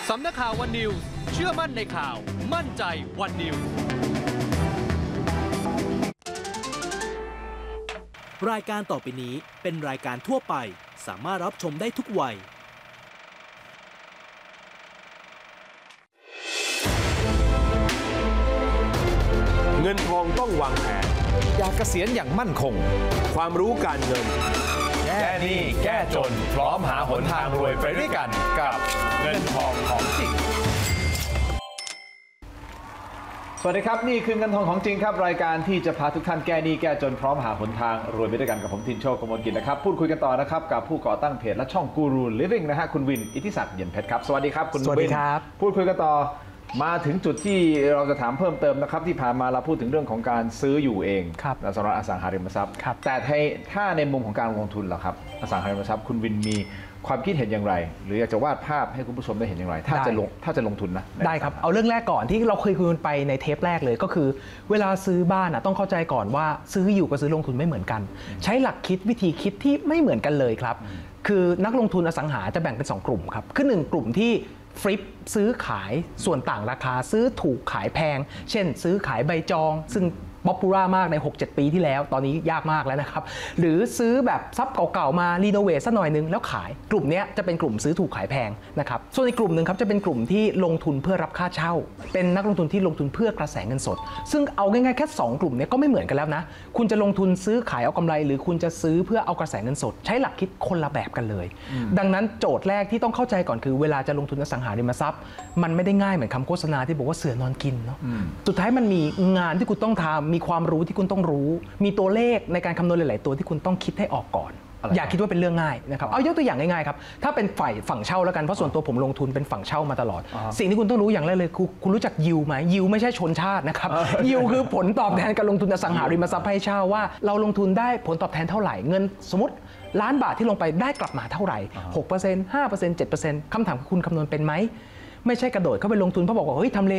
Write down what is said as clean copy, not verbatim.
สำนักข่าววันนิวส์เชื่อมั่นในข่าวมั่นใจวันนิวส์รายการต่อไปนี้เป็นรายการทั่วไปสามารถรับชมได้ทุกวัยเงินทองต้องวางแผนอยากเกษียณอย่างมั่นคงความรู้การเงินแก้หนี้แก้จนพร้อมหาหนทางรวยไปด้วยกันกับเงินทองของจริงสวัสดีครับนี่คือเงินทองของจริงครับรายการที่จะพาทุกท่านแก้หนี้แก้จนพร้อมหาหนทางรวยไปด้วยกันกับผมทินโชค กมลกิจนะครับพูดคุยกันต่อนะครับกับผู้ก่อตั้งเพจและช่องกูรูลิฟวิ่งนะฮะคุณวินอิทธิศักดิ์เย็นเพชรครับสวัสดีครับคุณวินสวัสดีครับพูดคุยกันต่อมาถึงจุดที่เราจะถามเพิ่มเติมนะครับที่ผ่านมาเราพูดถึงเรื่องของการซื้ออยู่เองสำหรับอสังหาริมทรัพย์แต่ถ้าในมุมของการลงทุนล่ะครับอสังหาริมทรัพย์คุณวินมีความคิดเห็นอย่างไรหรืออยากจะวาดภาพให้คุณผู้ชมได้เห็นอย่างไรถ้าจะลงทุนนะได้ครับเอาเรื่องแรกก่อนที่เราเคยคุยกันไปในเทปแรกเลยก็คือเวลาซื้อบ้านต้องเข้าใจก่อนว่าซื้ออยู่กับซื้อลงทุนไม่เหมือนกันใช้หลักคิดวิธีคิดที่ไม่เหมือนกันเลยครับคือนักลงทุนอสังหาจะแบ่งเป็น2กลุ่มครับคือ1กลุ่มที่ฟลิปซื้อขายส่วนต่างราคาซื้อถูกขายแพงเช่นซื้อขายใบจองซึ่งป๊อปปูล่ามากใน 6-7 ปีที่แล้วตอนนี้ยากมากแล้วนะครับหรือซื้อแบบทรัพย์เก่าๆมารีโนเวทสักหน่อยนึงแล้วขายกลุ่มนี้จะเป็นกลุ่มซื้อถูกขายแพงนะครับส่วนอีกกลุ่มหนึ่งครับจะเป็นกลุ่มที่ลงทุนเพื่อรับค่าเช่าเป็นนักลงทุนที่ลงทุนเพื่อกระแสเงินสดซึ่งเอาง่ายๆแค่2กลุ่มนี้ก็ไม่เหมือนกันแล้วนะคุณจะลงทุนซื้อขายเอากำไรหรือคุณจะซื้อเพื่อเอากระแสเงินสดใช้หลักคิดคนละแบบกันเลยดังนั้นโจทย์แรกที่ต้องเข้าใจก่อนคือเวลาจะลงทุนอสังหาริมทรัพย์มันไม่ได้ง่ายเหมือนคำโฆษณาที่บอกว่าเสือนอนกินเนาะสุดท้ายมันมีงานที่คุณต้องทำมีความรู้ที่คุณต้องรู้มีตัวเลขในการคำนวณหลายๆตัวที่คุณต้องคิดให้ออกก่อนอย่าคิดว่าเป็นเรื่องง่ายนะครับเอายกตัวอย่างง่ายๆครับถ้าเป็นฝ่ายฝั่งเช่าแล้วกันเพราะส่วนตัวผมลงทุนเป็นฝั่งเช่ามาตลอดสิ่งที่คุณต้องรู้อย่างแรกเลยคุณรู้จักยิวไหมยิวไม่ใช่ชนชาตินะครับยิวคือผลตอบแทนการลงทุนอสังหาริมทรัพย์ให้เช่าว่าเราลงทุนได้ผลตอบแทนเท่าไหร่เงินสมมติล้านบาทที่ลงไปได้กลับมาเท่าไหร่ 6% 5% 7% คำถามคือคุณคำนวณเป็นไหมไม่ใช่กระโดดเข้าไปลงทุนเพราะบอกว่าเฮ้ยทำเล